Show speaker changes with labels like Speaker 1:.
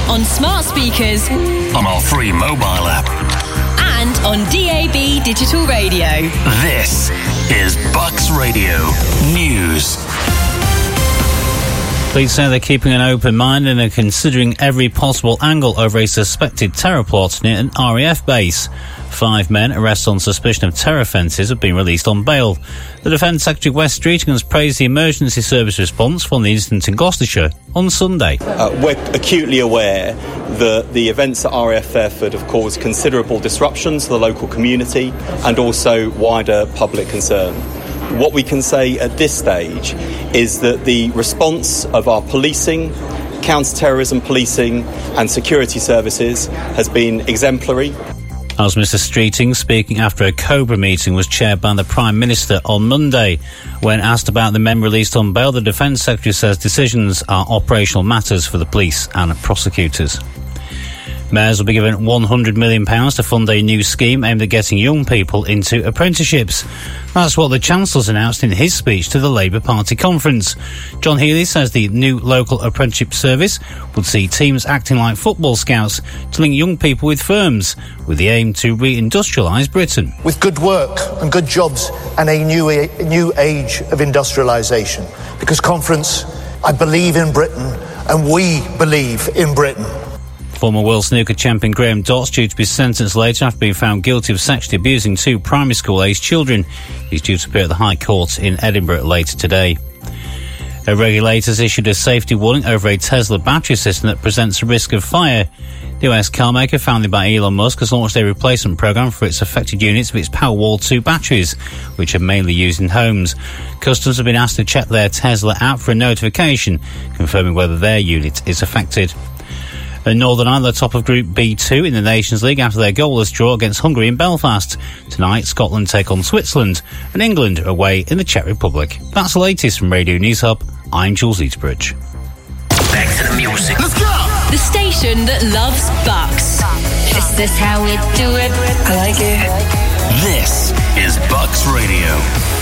Speaker 1: on smart speakers,
Speaker 2: on our free mobile app,
Speaker 1: and on DAB digital radio.
Speaker 2: This is Bucks Radio News.
Speaker 3: Police say they're keeping an open mind and are considering every possible angle over a suspected terror plot near an RAF base. 5 men arrested on suspicion of terror offences have been released on bail. The Defence Secretary Wes Streeting has praised the emergency service response following the incident in Gloucestershire on Sunday.
Speaker 4: We're acutely aware that the events at RAF Fairford have caused considerable disruption to the local community and also wider public concern. What we can say at this stage is that the response of our policing, counter-terrorism policing and security services has been exemplary.
Speaker 3: As Mr Streeting, speaking after a COBRA meeting was chaired by the Prime Minister on Monday. When asked about the men released on bail, the Defence Secretary says decisions are operational matters for the police and prosecutors. Mayors will be given £100 million to fund a new scheme aimed at getting young people into apprenticeships. That's what the Chancellor's announced in his speech to the Labour Party conference. John Healey says the new local apprenticeship service would see teams acting like football scouts to link young people with firms, with the aim to re-industrialise Britain.
Speaker 5: With good work and good jobs and a new age of industrialisation. Because, Conference, I believe in Britain and we believe in Britain.
Speaker 3: Former world snooker champion Graham Dott's due to be sentenced later after being found guilty of sexually abusing 2 primary school-aged children. He's due to appear at the High Court in Edinburgh later today. Regulators issued a safety warning over a Tesla battery system that presents a risk of fire. The US carmaker, founded by Elon Musk, has launched a replacement program for its affected units of its Powerwall 2 batteries, which are mainly used in homes. Customers have been asked to check their Tesla app for a notification, confirming whether their unit is affected. Northern Ireland are top of Group B2 in the Nations League after their goalless draw against Hungary in Belfast. Tonight, Scotland take on Switzerland and England are away in the Czech Republic. That's the latest from Radio News Hub. I'm Jules Eaterbridge.
Speaker 2: Back to the music. Let's go!
Speaker 1: The station that loves Bucks.
Speaker 6: Is this how we do it? I like it.
Speaker 2: This is Bucks Radio.